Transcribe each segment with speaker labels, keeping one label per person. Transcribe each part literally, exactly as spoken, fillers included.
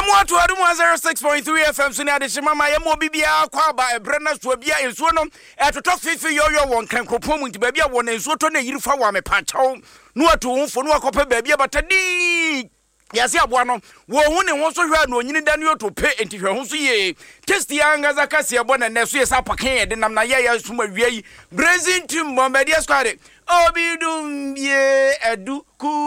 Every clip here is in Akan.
Speaker 1: Yamwa to Adum zero six point three F M Sina de Shimama Yamo Bibia Kwaba Brenna Swabia in Swanum at the top fifty yo yo one can propose to baby one and Sotone Yirfa me patch no to for no copper baby but a D. Yes, ya bwana wo hu ne ho so hwa no nyini da ne to pe enti hwe ho so ye test yanga zakasi abona ne so ye sa paken de nam na ye ya suma wiei brazil team bomba dia squad obidum ye edu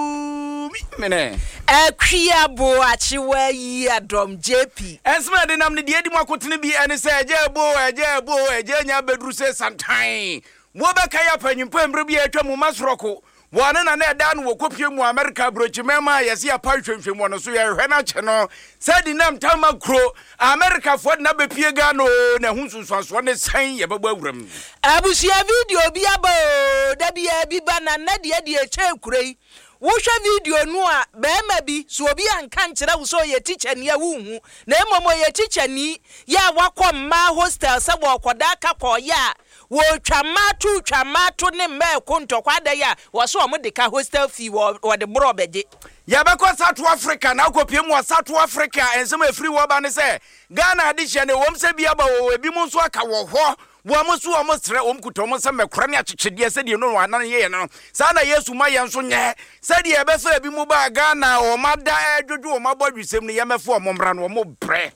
Speaker 1: ku mene
Speaker 2: akwia bo achiwa yi adom J P
Speaker 1: ensma de nam ne de edi makotene bi ene se eje bo eje bo eje nya bedru se santan wo be kaya panyimpo embre bi atwa mu masroko wana na na da no wokopie mu America brochimema yesi apahwehwehwe no so ye hwe na che no sadi nam tama kro America fo na bepie ga no na hunsunsuanso ne san ye baba awuram
Speaker 2: abusia video bi aba da bia bi bana na de de eche kurei wo hwa video no a be ma bi so obi anka nkere wo so ye teacher ne a wo hu na emomo ye teacher ni ya wakom ma hostel se bo koda ka ko ya wo twamatu twamatu ne me konto kwada ya wo so o de ka hostel fee wo de bro beje
Speaker 1: ya be ko South Africa na kopie mu South Africa ensem afiri wo ba ne se Ghana de hye ne wom se bia ba wo ebi mu so aka wo ho wo mo so wo mo sre wo mkuto mo se mekora ne akyekede se de no no anan ye no sa na Yesu ma ye nso nye se de e be fa ebi mu ba Ghana o mada adwodwo o mabodwisem ne ye mefo o mo mra no o mo bre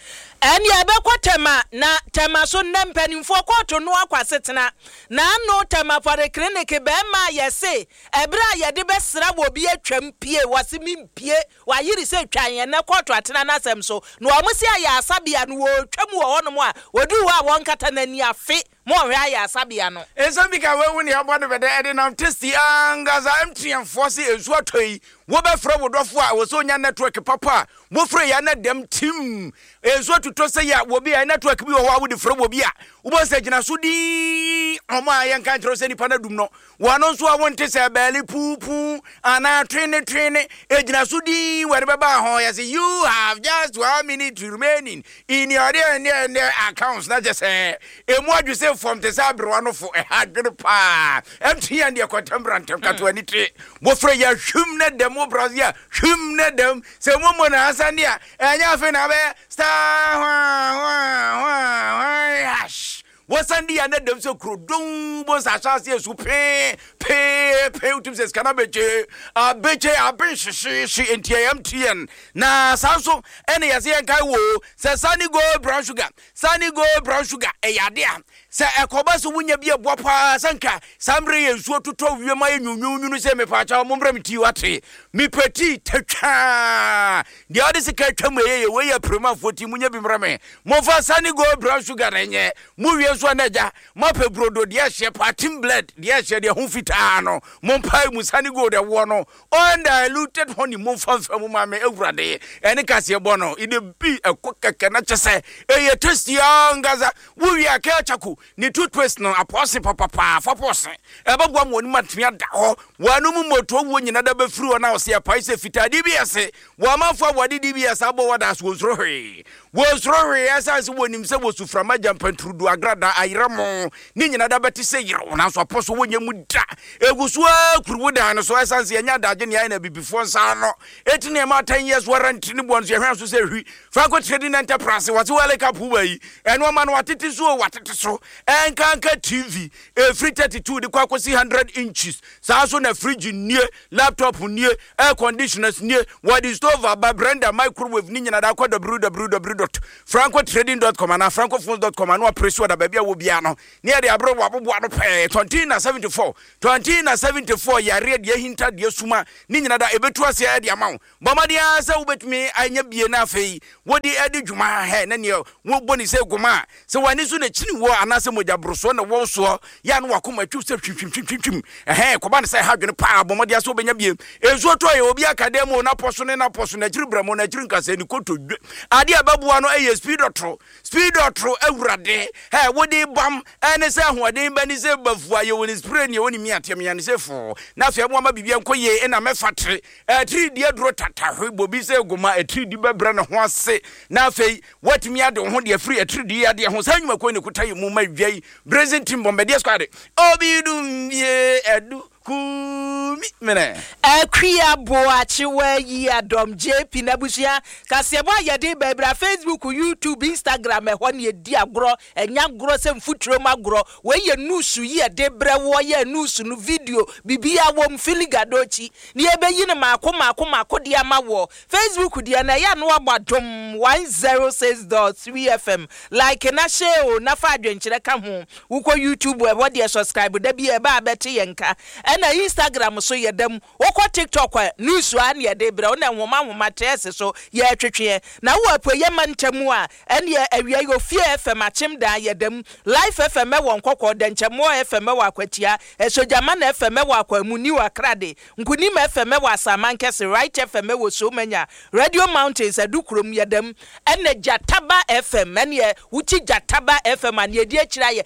Speaker 2: eni abekwatema na tema so nempanimfo kwato no akwasetena na no tema for the clinic be ma yese ebra ye de besra wo bi atwam pie wase mimpie wa yiri se twan na kwato atena na asem so no omusi aya asabia no wo twam wo hono a wodu wa won kata nani afe mo hwe aya asabia no
Speaker 1: enso bi ka we woni abode bede ede na testi angaza mtn force ezu atoi wo be fra wodofo a wo so nya network papa wo fra ya na dem tim ezu atuto se ya wo bi ya network bi wo ho awudi fra wo bi a wo bo se gina so di omo ayen kan tro se ni pana dum no wano so a wonte se beli pupu ana twene twene e gina so di we be ba ho ya say you have just one minute remaining in your in their accounts na just eh emu adu se from the sabro no for a hard pa empty and your contemporary twenty-three wo fra ya hwumne dem wo brazil hwumne dem se mo na asane a enya fe na be star wa wa wa wasandi ya dem so krodon bo sa chance su pe pe pe utim se skana beche a beche a benshi shi M T N na sanso ene yase en kai wo se Sunny Gold Brown Sugar Sunny Gold Brown Sugar e yade a se ekoba so wunya bi ebo pa sanka samre ye nsuo toto wiema ye nyunyunyu se me pa cha mo mbra meti wate mi peti tetwa de ade se ka twam ye we ye prema forty munya bi mbra me mo fa Sunny Gold Brown Sugar enye mu wie so naja mape brodo de hye patim blood de hye de ho fitaa no mo mpai mu Sunny Gold de wo no undiluted honey mo fa fa mu ma me ewurade ene kase bo no ide bi ekokeke na chese eye testi angaza wo wie aka chaku ni toothpaste no apose papa pa fopose e bagwa mo ni matmia da ho wanu mu moto wo nyina da ba firi wo na wo se pai se fitaa D B S wo ma fa wode D B S abo woda so zro hwe wo zro hwe asa se wonim se wo suframa jampantrudu agrada ayiramo ni nyina da beti se yiro na so aposo wo nyemu da eguso akuruwo da no so esanse enya daje ne na bibifo nsa no etine ma ten years warranty ni bonso ehwan so se hwi Franco Trading Enterprise wati wale kapu bayi eno ma no watete so watete so enkanka T V e free thirty-two de kwa kosi one hundred inches sa so na fridge nie laptop nie air conditioners nie wadi stove ba blender microwave ni nyina da kwa w w w dot franco trading dot com na francophones dot com na presso da bia wo bia no ne de abro wo abobo no pe twenty na seventy-four twenty na seventy-four ya red ye hinta de suma ni nyina da ebetu ase ya de amawo bomade asa wo betumi anya bie na afei wodi edi dwuma he na ne wo boni se goma se wani so na chini wo anase moja broso na wo so ya no wakoma twu se twimtwimtwim eh ko ba ne se ha dwene pa bomade asa obenya bie ezo to ye obi akademo na poso ne na poso na jiri bramo na jiri nkase ni koto ade ababuwa no eye speed otro speed otro awurade he wodi bam ene se ahoden ba ni se bafua ye woni spray ne woni miatem ya ne se fo na afia mo ma bibia nkoye ena mefatre e three die dro tata hwe bobi se goma e three die bebra ne ho ase na afei watimi ade ho de free e three die ade ho sanwuma ko ne kutaye mu ma dwai brazil team bombe de squad obidum ye edu kumi mene
Speaker 2: Akria boachi we yi adom J P nabusia kasebo ayede bebra Facebook, YouTube, Instagram e hɔ ne edi agro enya agro se mfuturo magro we ye news yi ade bre wo ye news no video bibia wom filigadochi ne ebeyi ne mako mako mako dia ma wo Facebook dia na ya no abadom one oh six point three F M like na share na fa adwenkyere ka ho wo YouTube e wo dia subscribe da bi e ba bete yenka e na Instagram so ye dem wo TikTok news an ye de bre na nwoma nwoma trese so ye twetwe na wo apoye mantamu a ene awia yo fie F M achim da ye dem live F M wo nkokɔ de nchemo F M wo akwatia esojama na F M wo akwamu ni wa krade nkuni ma F M wo asamankese right F M wo so manya Radio Mountains adukrom ye dem ene Jataba F M ene wuchi Jataba F M an ye di akira ye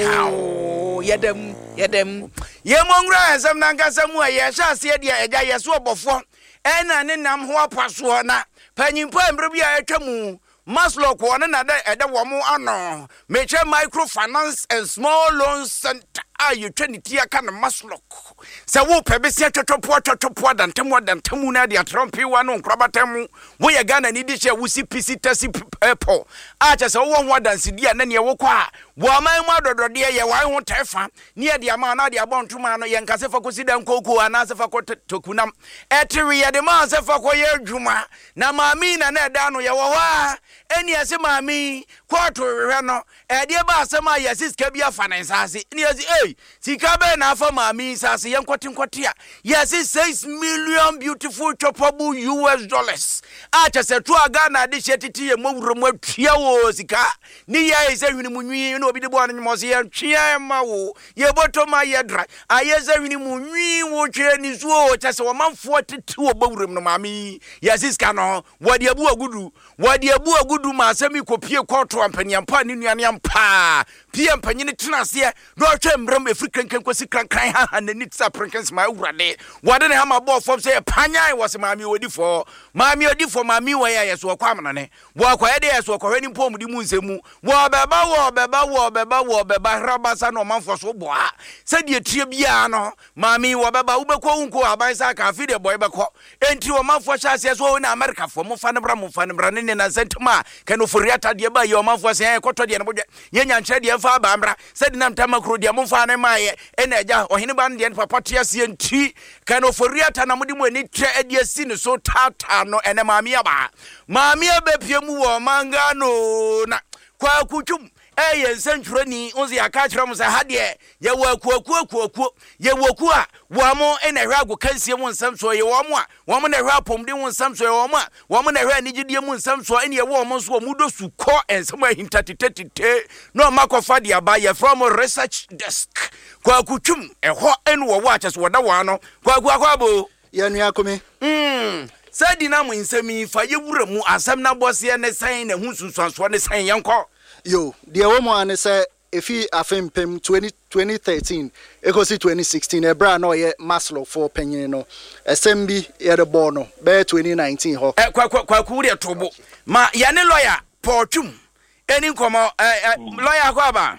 Speaker 2: hawo ye dem ye dem
Speaker 1: ye mongra esem na nkasa mu a ye sha ase dia eja ye so obofo ena ne nam ho apaso na panyimpo embre bia etwamu Maslow ko ne na da ede wo mu ano meche microfinance and small loans center ayi twenty aka na Maslow se wo pebesi atotopo atotopo dantemu dantemu na dia trompi wa no nkrabatemu wo ye Ghana ni di she wusi pisi tasi epo acha se wo ho dansi dia na ne wo kwa wo aman mu adodode ye wan ho tefa ne dia ma na dia bontuma no ye nkase fa kosi dan koko ana se fa ko tokunam etiri ye de ma se fa ko ye adwuma na maami na na da no ye wo wa eni ase maami kwato hwe no e de ba asema ye siska bia fa nan sase ni ase eh sika be na afa maami sase ye nkwoti nkwoti a yes six million beautiful choppable U S dollars acha se to aga na de shetiti ye mawuro mu atua wo sika ni ye se hwini munwi no obi de bo anu mo se ye twa ma wo ye botoma ye dra aye se hwini munwi wo twa ni so cha se wo manfo tete wo bawuram no maami yes sika no wo de abu agudu wo de abu agudu ma asemi kopie kwoto ampaniampa ni nuane ampa pie ampanyine tenase no atwa mbram efrikankan kwasi krankran ha ha nani tsa prankans ma awurade wode ne ha ma bo fom se panyan wo se maami odi fo maami odi fo maami wo ya yeso kwa amnane wo akwa ye de yeso kwa hwani mpom di mu nsemu wo beba wo beba wo beba wo beba rabasa no manfo so boa se de tie bia no maami wo beba wo bekọ unko aban sa ka fi de boy bekọ enti wo manfo sha se so na America fo mo fa ne bra mo fa ne bra ne na sentma kanu furiata de ba yo manfo se ekoto de ne bodwe ye nyankyere de fa ba amra se de nam tamakro de mo fa ne maye ena eja ohene ban de papa tia se enti kanu furiata na modi mo ani tre ade asi ne so tata no ene maami aba maami abepie mu wo manga no na kwa kutum eye nsentwroni onzi aka kire mo se ha de ye wo akuaku akuaku ye woku a wo mo ena hwe agokansie mo nsam so ye wo mo a wo mo na hwe apomde mo nsam so ye wo mo a wo mo na hwe anigidie mo nsam so ene ye wo mo so mo do su ko ensam ahintatetete no makofa de aba ye from research desk kwa kutum eho ene wo wo ache so woda wo ano kwa kwa abo
Speaker 3: ye nua komi
Speaker 1: mm sadi na mo nsami fa ye wura mu asam na bose ne san na hu sunsuanso ne san yenko
Speaker 3: yo de wo mo ane say efi afempem twenty thirteen ekosi twenty sixteen ebra no ye Maslow for penyin no esembi ye de bo no be twenty nineteen ho
Speaker 1: eh kwa kwa kwa ku de tobo ma ya ne lawyer Portum eni nkomo eh lawyer kwa ba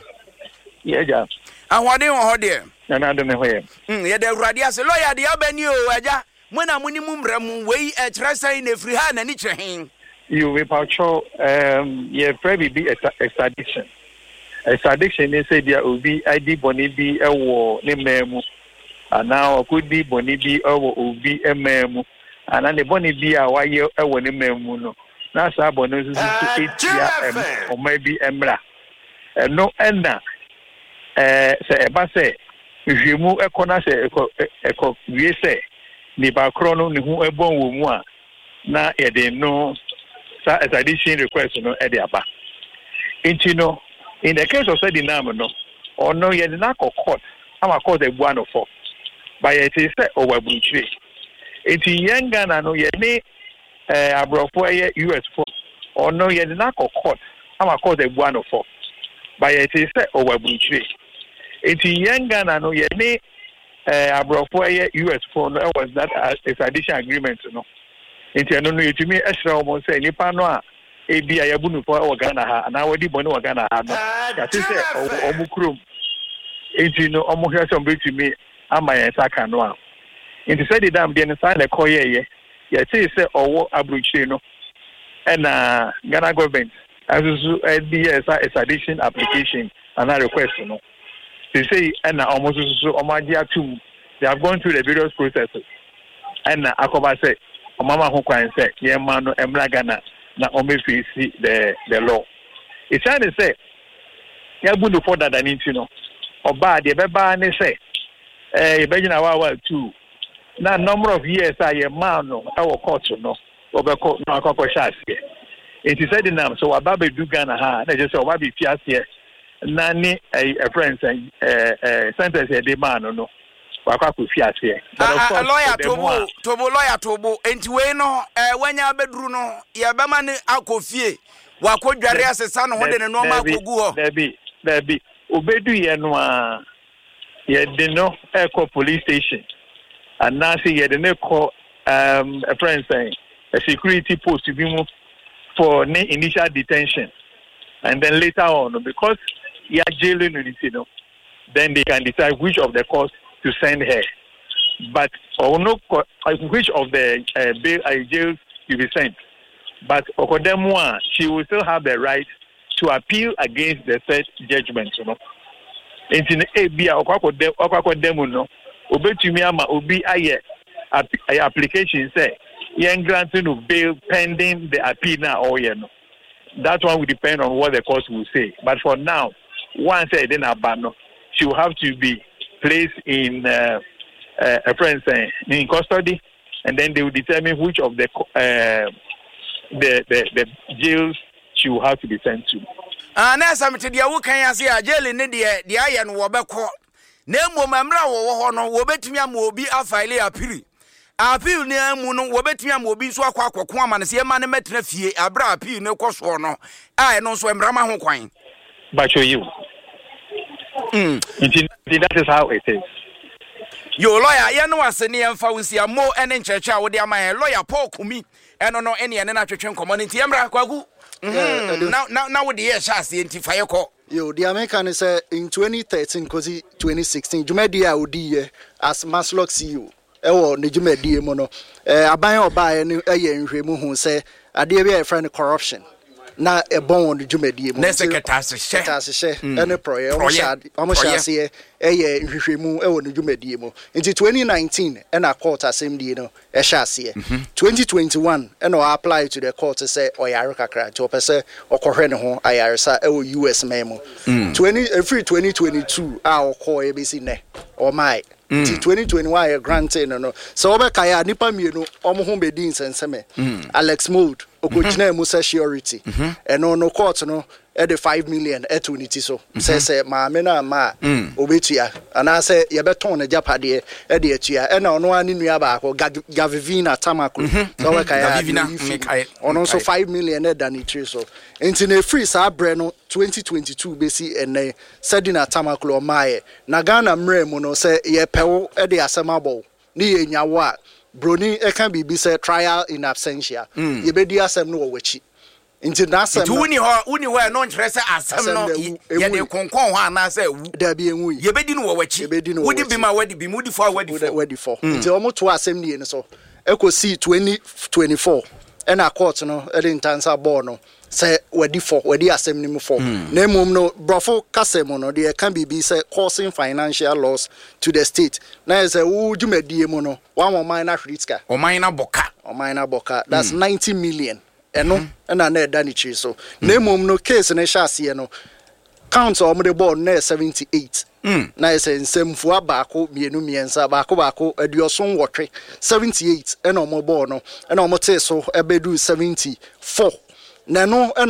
Speaker 4: ye ja
Speaker 1: ahwade wo ho de
Speaker 4: na na do me ho ye
Speaker 1: mm ye de awurade ase lawyer de abani o aja mona muni mumramu wei e trasa na free ha na ni chehin
Speaker 4: you we patrol um ye probably be extradition extradition is say there obi id boni bi ewo ne memu and now could be boni bi ewo obi ememu and na boni bi a wa ye ewo ne memu no na sa boni so so etia em o maybe emra no enda eh se eba se hwemu ekona se eko eko wie se ni ba krono ni hu ebon wo mu a na ye de no sa extradition request no e de aba inti no in the case of said dinam no or no ye na court ama court e bua no for by it is say o wa bunchire inti yenga na no ye ni eh abrofo ye U S for or no ye na court ama court e bua no for by it is say o wa bunchire inti yenga na no ye ni eh abrofo ye U S for no was that extradition agreement no inti no no yetumi ehra o mo say nipa no a ebi ayabunu po o Ghana ha na wodi boni o Ghana ha no ya se se o mu krom inti no o mo hwe so betumi ama yɛn saka no a nti sɛ de dam deɛ no saa na ɛkɔ yɛyɛ yɛtee sɛ ɔwɔ aburokyire no ɛna Ghana government asusu ɛde yɛ sa extradition application ana request no they say ɛna ɔmo soso ɔmo agye atum they have gone through the various processes ɛna akɔba sɛ ɔmo ama ho kwan sɛ yɛn ma no ɛmra Ghana na ɔmo efeesi the the law ekyɛn de sɛ yɛbu no for dada ne nti no ɔbaa deɛ bɛbaa ne sɛ ɛɛ yɛbɛgyina wawa two na number of years a yɛ maa no ɛwɔ court no ɔbɛkɔ na akɔkɔ hyɛ aseɛ eti sɛ de nam so waba bɛdu Ghana ha na kyerɛ sɛ ɔba bɛfi aseɛ na ne ɛɛ friends ɛɛ ɛɛ sentence yɛde maa no no wakɔ akɔfi aseɛ.
Speaker 1: a lawyer tobo tobo lawyer tobo enti wei no ɛɛ wanya abɛduru no yɛbɛma ne akɔ fie wakɔ dware asesa no ho de ne nneɛma akɔgu hɔ.
Speaker 4: Dabi dabi obedu yɛ no a yɛde no ɛkɔ police station anaasɛ yɛde ne kɔ um, a friend saying a security post to be moved for ne initial detention and then later on because you are jailing you know, then they can decide which of the courts to send her but or no which of the uh, bail uh, jails to be sent but Okodemwa she will still have the right to appeal against the said judgment you know in a be Okodemu no obetumi ama obi aye application say yen granting of bail pending the appeal now or you know that one will depend on what the court will say but for now once I then abandon she will have to be placed in uh, uh, a friend saying in custody and then they will determine which of the uh, the, the the jails she will have to be sent to.
Speaker 1: Ah na samete dia wo kan ase a jail ne de de aye no wo beko na mmom amra wo wo ho no wo betumi am obi afile apiri appeal ne amu no wo betumi am obi so akwa akoko ama ne se ma ne metena fie abra appeal ne koso no a no so emrama ho kwan
Speaker 4: but show you mm that is how it is.
Speaker 1: Yo lawyer ye no ase ne emfa wusia mo ene ncheche a wo de ama lawyer Paul Kumi eno no ene ene na twetwe community emra kwagu now now now with the year chance identify ko
Speaker 3: yo the American say in twenty thirteen kozi twenty sixteen jumedi a odi as Maslock C E O ewo ne jumedi mo no eh aban oba ye ne eye nhwemu hu say ade be e friend corruption na e bon won jumedi mo
Speaker 1: na secretary she
Speaker 3: tashe ene proye o sha o sha se eye nhwehwemu ewo ne jumedi mo in twenty nineteen e na court assembly no e sha se twenty twenty-one e no apply to the court say oyare kakra to pese okohwe ne ho ayare sa ewo U S memo twenty every twenty twenty-two a okọ e be si ne o mai ti twenty twenty-one e granted no no so obeka ya nipa mienu omo ho be din senseme Alex Mold okojina mu security eno no court no e de five million eto niti so say say ma me na ma obetua ana say ye beton na japade e de atua e na ono ani nua ba ko Gavivina Tamakulu so we kai ono so five million e da nitri so enti na free sa bre no twenty twenty-two besi ene Sedina Tamakulu o mae na Ghana mre mu no say ye pewo e de asemabo ni ye nyawo a broni e kan bibi say trial in absentia ye be di asem no wo wachi nti na asem
Speaker 1: tu ni ho uni ho no nkyere say asem no ye de konkon ho ana say wu
Speaker 3: da bi enwu
Speaker 1: ye be di no wo wachi wodi bi ma wadi bi mudi for wadi for
Speaker 3: wadi for nti omo to asem ni ni so ekosi twenty twenty-four e na court no e de ntansa ball no say wadi for wadi asem ni mu for na mum no brofo kasem no de can be say causing financial loss to the state na say wo dwumadie mu no one more minor hritka
Speaker 1: o minor boka
Speaker 3: o minor boka that's ninety million eno na na da ni chi so na mum no case na sha ase no count o mo de ball na seventy-eight na say nsemfu abako mienu miensa abako bako adioson wotwe seventy-eight ena o mo ball no ena o mo te so ebedu seventy-four na no